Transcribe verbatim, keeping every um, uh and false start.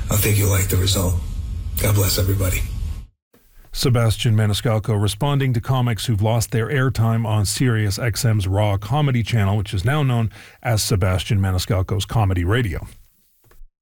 I think you'll like the result. God bless everybody. Sebastian Maniscalco responding to comics who've lost their airtime on Sirius X M's Raw Comedy channel, which is now known as Sebastian Maniscalco's Comedy Radio.